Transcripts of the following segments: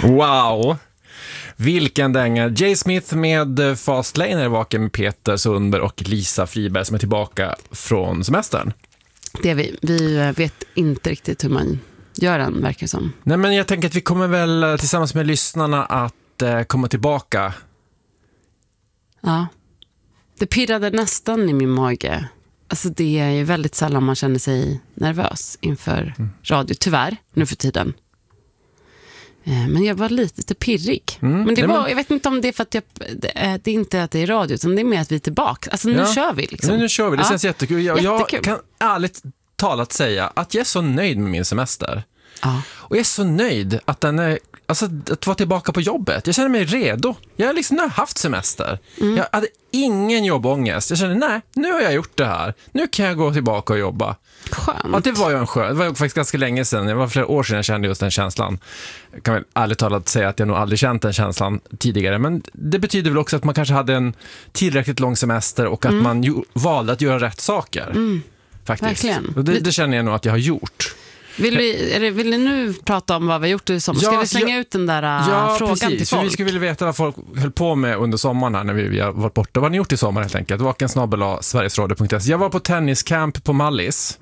Wow! Vilken dänga. Jay Smith med Fastlane är vaken med Peter Sundberg och Lisa Friberg som är tillbaka från semestern. Det är vi. Vi vet inte riktigt hur man gör den, verkar som. Nej, men jag tänker att vi kommer väl tillsammans med lyssnarna att komma tillbaka. Ja. Det pirrade nästan i min mage. Alltså det är ju väldigt sällan man känner sig nervös inför radio, tyvärr, nu för tiden. Men jag var lite pirrig. Men det var, jag vet inte om det är för att det är inte att det är radio, utan det är mer att vi är tillbaka. Alltså nu kör vi liksom. Nu kör vi, det känns jättekul. Jag Jättekul. kan ärligt talat säga att jag är så nöjd med min semester. Ja. Och jag är så nöjd att den är, alltså, att vara tillbaka på jobbet. Jag känner mig redo. Jag har liksom haft semester. Jag hade ingen jobbångest. Jag kände, nej, nu har jag gjort det här. Nu kan jag gå tillbaka och jobba. Skönt. Ja, det var ju det var faktiskt ganska länge sedan. Det var flera år sedan jag kände just den känslan. Jag kan väl ärligt talat säga att jag nog aldrig känt den känslan tidigare. Men det betyder väl också att man kanske hade en tillräckligt lång semester och att man valde att göra rätt saker. Faktiskt. Verkligen. Och det känner jag nog att jag har gjort. Vill ni nu prata om vad vi har gjort i sommar? Ska vi slänga ut den där frågan precis, till folk? Vi skulle vilja veta vad folk höll på med under sommaren här när vi har varit borta. Vad har ni gjort i sommar helt enkelt? vaken@sverigesradio.se. Jag var på tenniscamp på Mallis.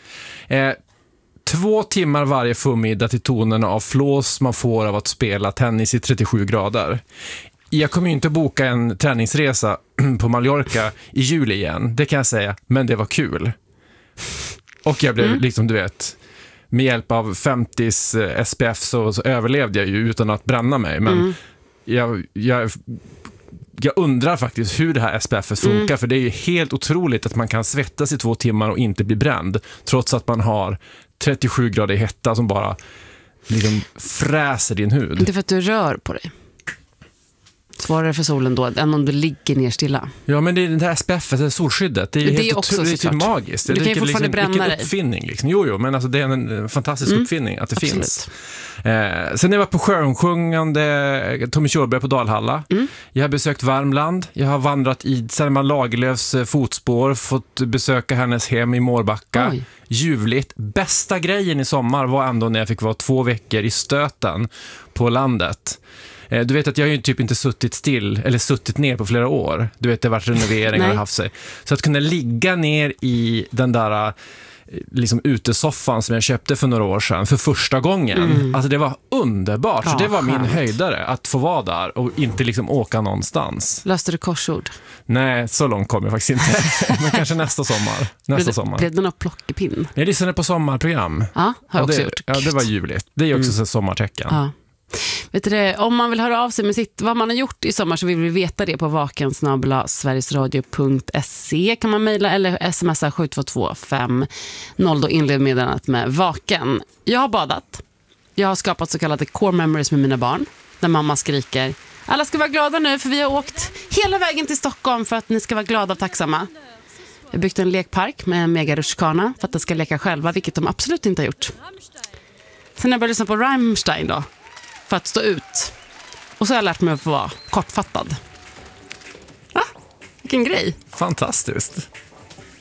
2 timmar varje förmiddag till tonerna av flås man får av att spela tennis i 37 grader. Jag kommer ju inte boka en träningsresa på Mallorca i juli igen, det kan jag säga. Men det var kul. Och jag blev liksom, du vet, med hjälp av 50s SPF så överlevde jag ju utan att bränna mig. Men jag undrar faktiskt hur det här SPF funkar. För det är ju helt otroligt att man kan svettas i 2 timmar och inte bli bränd. Trots att man har 37 grader i hetta som bara liksom fräser din hud. Det är för att du rör på dig. Svårare för solen då än om du ligger ner stilla. Ja, men det är det här SPF, det solskyddet. Det är ju det helt är också otroligt, det är magiskt. Du kan ju fortfarande bränna dig. Uppfinning liksom. Jo, men alltså det är en fantastisk uppfinning att det Absolut. finns. Sen jag var på sjösjungande Tommy Körberg på Dalhalla. Jag har besökt Värmland. Jag har vandrat i Selma Lagerlöfs fotspår. Fått besöka hennes hem i Mårbacka. Oj. Ljuvligt. Bästa grejen i sommar var ändå när jag fick vara 2 veckor i Stöten på landet. Du vet att jag har ju typ inte suttit ner på flera år. Du vet, det har varit renoveringar och haft sig. Så att kunna ligga ner i den där liksom utesoffan som jag köpte för några år sedan för första gången. Alltså det var underbart. Så det var min höjdare att få vara där och inte liksom åka någonstans. Löste du korsord? Nej, så långt kom jag faktiskt inte. Men kanske nästa sommar. Blev det någon plockepinn? Jag lyssnade på sommarprogram. Ja, har jag också gjort. Ja, det var ljuvligt. Det är också så sommartecken. Ja. Vet du det, om man vill höra av sig med vad man har gjort i sommar så vill vi veta det på vaken@sverigesradio.se kan man mejla eller smsa 72250 då inled meddelandet med vaken. Jag har badat. Jag har skapat så kallade core memories med mina barn där mamma skriker: alla ska vara glada nu för vi har åkt hela vägen till Stockholm för att ni ska vara glada och tacksamma. Jag har byggt en lekpark med en mega rutschkana för att de ska leka själva, vilket de absolut inte har gjort. Sen har jag börjat lyssna på Rammstein då för att stå ut. Och så har jag lärt mig att få vara kortfattad. Vilken grej. Fantastiskt.